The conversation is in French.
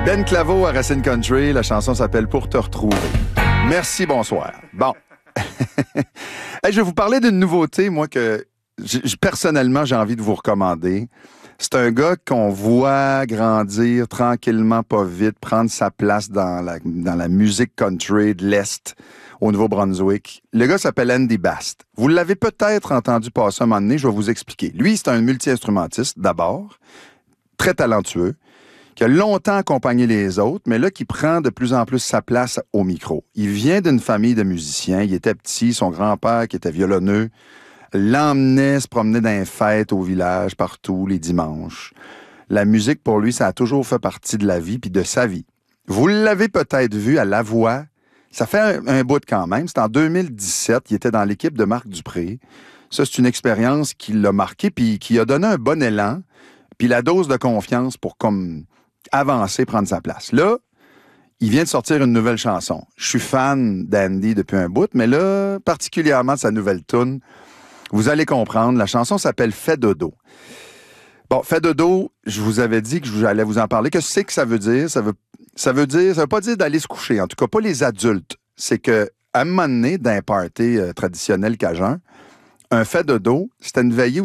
Ben Claveau à Racine Country, la chanson s'appelle Pour te retrouver. Merci, bonsoir. Bon. Hey, je vais vous parler d'une nouveauté, moi, que personnellement, j'ai envie de vous recommander. C'est un gars qu'on voit grandir tranquillement, pas vite, prendre sa place dans la musique country de l'Est au Nouveau-Brunswick. Le gars s'appelle Andy Bast. Vous l'avez peut-être entendu passer un moment donné, je vais vous expliquer. Lui, c'est un multi-instrumentiste, d'abord, très talentueux, qui a longtemps accompagné les autres, mais là, qui prend de plus en plus sa place au micro. Il vient d'une famille de musiciens. Il était petit, son grand-père, qui était violonneux, l'emmenait se promener dans les fêtes au village, partout, les dimanches. La musique, pour lui, ça a toujours fait partie de la vie puis de sa vie. Vous l'avez peut-être vu à La Voix. Ça fait un bout de quand même. C'est en 2017. Il était dans l'équipe de Marc Dupré. Ça, c'est une expérience qui l'a marqué puis qui a donné un bon élan puis la dose de confiance pour comme avancer, prendre sa place. Là, il vient de sortir une nouvelle chanson. Je suis fan d'Andy depuis un bout, mais là, particulièrement de sa nouvelle toune. Vous allez comprendre, la chanson s'appelle « Fais dodo ». Bon, « Fais dodo », je vous avais dit que j'allais vous en parler. Qu'est-ce que c'est que ça veut dire? Ça veut pas dire d'aller se coucher, en tout cas pas les adultes. C'est que à un moment donné, dans un party traditionnel cajun, un fait dodo, c'était une veillée où